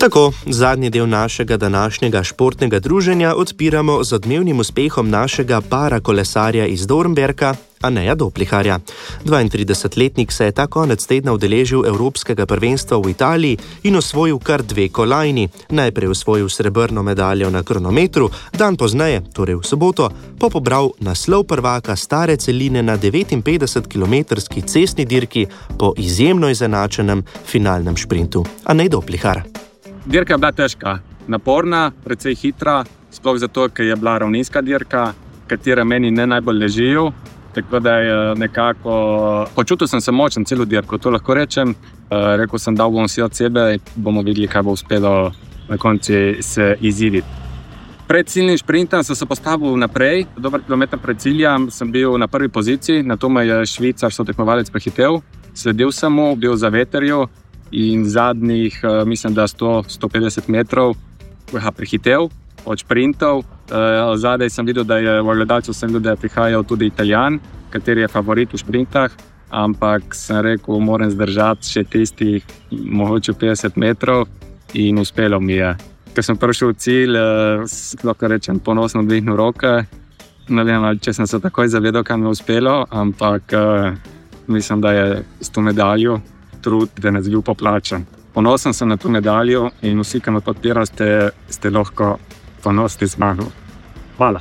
Tako, zadnji del našega današnjega športnega druženja odpiramo z odmevnim uspehom našega parakolesarja iz Dornberka, Aneja Dopliharja. 32-letnik se je ta konec tedna udeležil Evropskega prvenstva v Italiji in osvojil kar 2 kolajni. Najprej osvojil srebrno medaljo na kronometru, dan pozneje, torej v soboto, pa pobral naslov prvaka stare celine na 59-kilometrski cestni dirki po izjemno izenačenem finalnem šprintu. Anej Doplihar. Dirka je bila težka, naporna, precej hitra, sploh zato, ker je bila ravninska dirka, katera meni ne najbolj ležijo. Tako da je nekako počutil sem se močen celo dirko, to lahko rečem. Rekel sem, dal bom vse od sebe in bomo videli, kaj bo uspelo na konci se iziditi. Pred ciljnim šprintom sem se postavil naprej, dober kilometer pred ciljem sem bil na prvi poziciji, nato me je Švicar sotekmovalec prehitel, sledil sem mu, bil za veterjo in zadnjih, mislim, da 100-150 metrov ga prehitel od šprintov. Zadaj sem videl, da je v gledalcu prihajal tudi Italijan, kateri je favorit v šprintah, ampak sem rekel, moram zdržati še tistih mogoče 50 metrov in uspelo mi je. Ker sem prišel v cilj, lahko rečem, ponosno dvignil roke. Ne vem, če sem se takoj zavedal, kaj mi je uspelo, ampak mislim, da je s to medaljo trud, da ne bil poplačan. Ponosen sem na to medaljo in vsi, ki me podpirajo, ste lahko ponosni z mano. Hvala.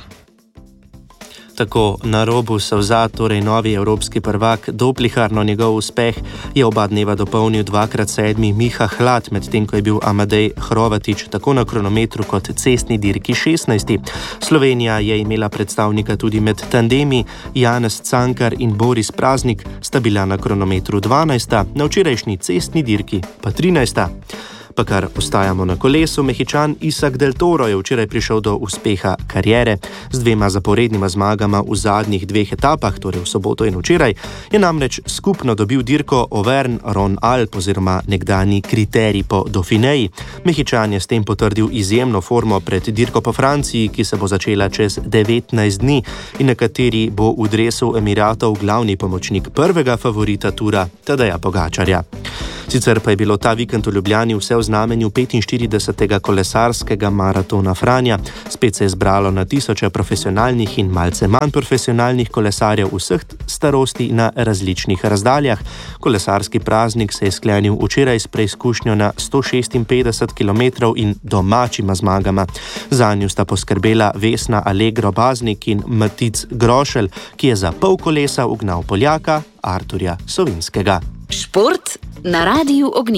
Tako na robu solza, torej novi evropski prvak Doplihar, no njegov uspeh je oba dneva dopolnil 2x7 Miha Hlad, medtem ko je bil Amadej Hrovatič tako na kronometru kot cestni dirki 16. Slovenija je imela predstavnika tudi med tandemi, Janez Cankar in Boris Praznik sta bila na kronometru 12, na včerajšnji cestni dirki pa 13. Pa kar ostajamo na kolesu, Mehičan Isak Del Toro je včeraj prišel do uspeha kariere. Z 2 zaporednima zmagama v zadnjih 2 etapah, torej v soboto in včeraj, je namreč skupno dobil dirko Auvergne-Rhône-Alpes oziroma nekdanji kriterij po Dauphineji. Mehičan je s tem potrdil izjemno formo pred dirko po Franciji, ki se bo začela čez 19 dni in na kateri bo v dresu Emiratov glavni pomočnik prvega favorita tura Tadeja Pogačarja. Sicer pa je bilo ta vikend v Ljubljani vse v znamenju 45. kolesarskega maratona Franja. Spet se je zbralo na tisoče profesionalnih in malce manj profesionalnih kolesarjev vseh starosti na različnih razdaljah. Kolesarski praznik se je sklenil včeraj s preizkušnjo na 156 km in domačima zmagama. Zanju sta poskrbela Vesna Allegro Baznik in Matic Grošelj, ki je za pol kolesa ugnal Poljaka Arturja Sovinskega. Šport na Radiu Ognjišče.